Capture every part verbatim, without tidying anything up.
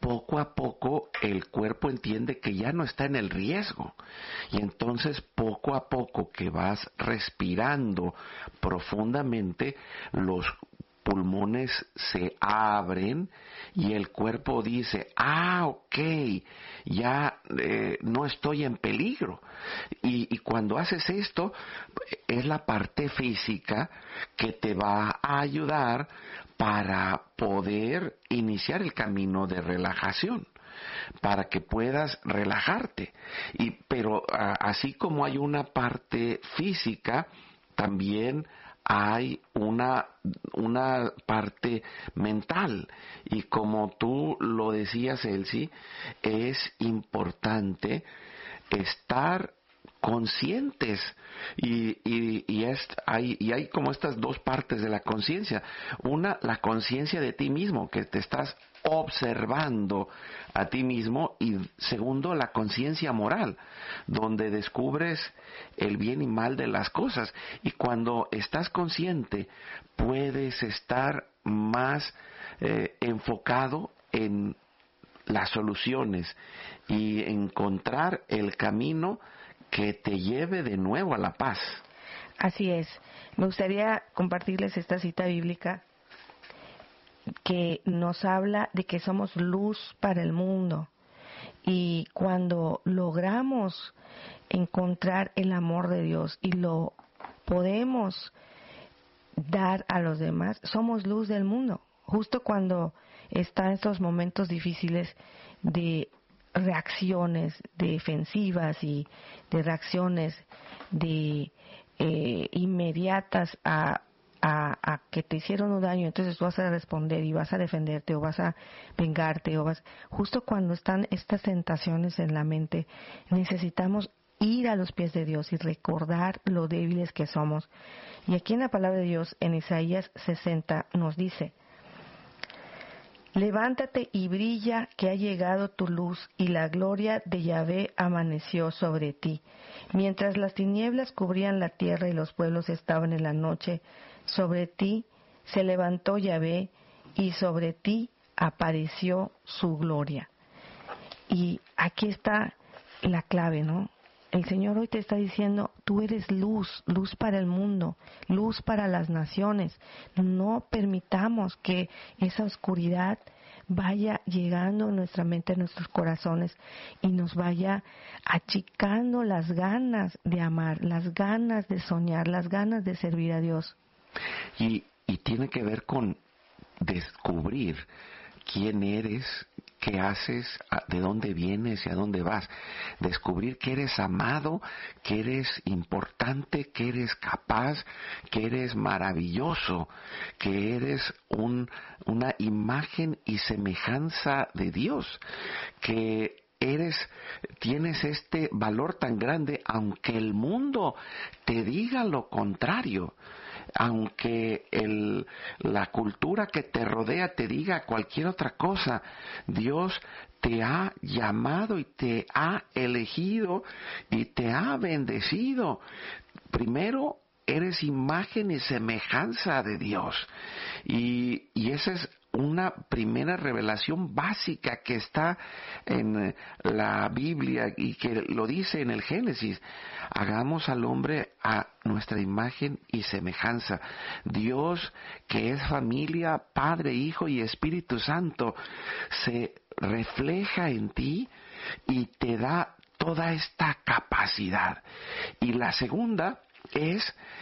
poco a poco el cuerpo entiende que ya no está en el riesgo. Y entonces poco a poco que vas respirando profundamente, los pulmones se abren y el cuerpo dice, ah, ok, ya eh, no estoy en peligro. Y, y cuando haces esto, es la parte física que te va a ayudar para poder iniciar el camino de relajación, para que puedas relajarte. Y, pero a, así como hay una parte física, también hay una, una parte mental. Y como tú lo decías, Elsie, es importante estar conscientes y, y, y, es, hay, y hay como estas dos partes de la conciencia. Una, la conciencia de ti mismo, que te estás observando a ti mismo, y segundo, la conciencia moral, donde descubres el bien y mal de las cosas. Y cuando estás consciente, puedes estar más eh, enfocado en las soluciones y encontrar el camino que te lleve de nuevo a la paz. Así es. Me gustaría compartirles esta cita bíblica que nos habla de que somos luz para el mundo. Y cuando logramos encontrar el amor de Dios y lo podemos dar a los demás, somos luz del mundo. Justo cuando están estos momentos difíciles de reacciones defensivas y de reacciones de eh, inmediatas a, a, a que te hicieron un daño, entonces tú vas a responder y vas a defenderte o vas a vengarte o vas, justo cuando están estas tentaciones en la mente, necesitamos ir a los pies de Dios y recordar lo débiles que somos. Y aquí en la palabra de Dios, en Isaías sesenta, nos dice: levántate y brilla, que ha llegado tu luz, y la gloria de Yahvé amaneció sobre ti. Mientras las tinieblas cubrían la tierra y los pueblos estaban en la noche, sobre ti se levantó Yahvé, y sobre ti apareció su gloria. Y aquí está la clave, ¿no? El Señor hoy te está diciendo, tú eres luz, luz para el mundo, luz para las naciones. No permitamos que esa oscuridad vaya llegando a nuestra mente, a nuestros corazones, y nos vaya achicando las ganas de amar, las ganas de soñar, las ganas de servir a Dios. Y, y tiene que ver con descubrir quién eres, qué haces, de dónde vienes y a dónde vas. Descubrir que eres amado, que eres importante, que eres capaz, que eres maravilloso, que eres un, una imagen y semejanza de Dios, que eres, tienes este valor tan grande, aunque el mundo te diga lo contrario, aunque el, la cultura que te rodea te diga cualquier otra cosa. Dios te ha llamado y te ha elegido y te ha bendecido. Primero, eres imagen y semejanza de Dios, y, y esa es una primera revelación básica que está en la Biblia y que lo dice en el Génesis: hagamos al hombre a nuestra imagen y semejanza. Dios, que es familia, Padre, Hijo y Espíritu Santo, se refleja en ti y te da toda esta capacidad. Y la segunda es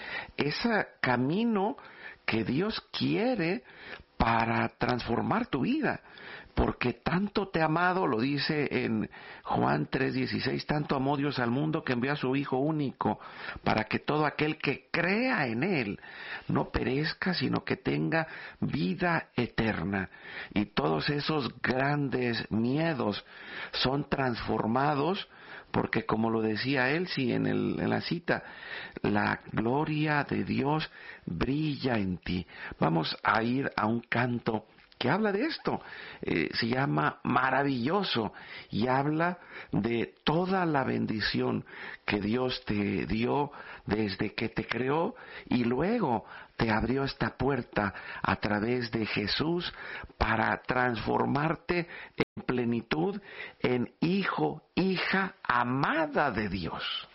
ese camino que Dios quiere para transformar tu vida, porque tanto te ha amado, lo dice en Juan tres dieciséis, tanto amó Dios al mundo que envió a su Hijo único, para que todo aquel que crea en Él no perezca, sino que tenga vida eterna. Y todos esos grandes miedos son transformados, porque como lo decía Elsie en, el, en la cita, la gloria de Dios brilla en ti. Vamos a ir a un canto que que habla de esto. Eh, se llama Maravilloso y habla de toda la bendición que Dios te dio desde que te creó y luego te abrió esta puerta a través de Jesús para transformarte en plenitud, en hijo, hija amada de Dios.